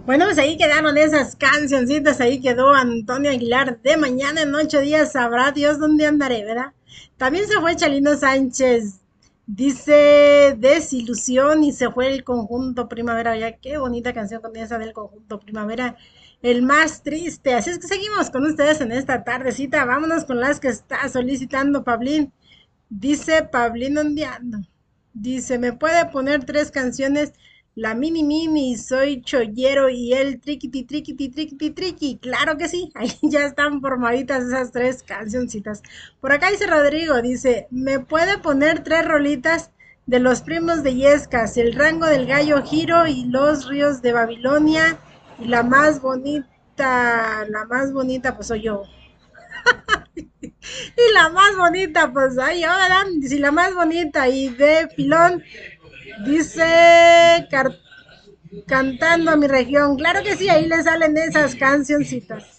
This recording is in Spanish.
Bueno, pues ahí quedaron esas cancioncitas, ahí quedó Antonio Aguilar de mañana en 8 días, sabrá Dios dónde andaré, ¿verdad? También se fue Chalino Sánchez, dice Desilusión y se fue el conjunto Primavera, ya qué bonita canción con esa del conjunto Primavera, el más triste. Así es que seguimos con ustedes en esta tardecita, vámonos con las que está solicitando Pablín. Dice Pablín Ondeando. Dice, ¿me puede poner tres canciones? La mini mini, soy chollero y el triquiti triquiti triquiti triqui. Claro que sí, ahí ya están formaditas esas tres cancioncitas. Por acá dice Rodrigo, dice, ¿me puede poner tres rolitas de los primos de Yescas, el rango del gallo giro y los ríos de Babilonia? Y la más bonita pues soy yo. Y la más bonita, pues ahí ahora, si la más bonita y de pilón, dice cantando a mi región. Claro que sí, ahí le salen esas cancioncitas.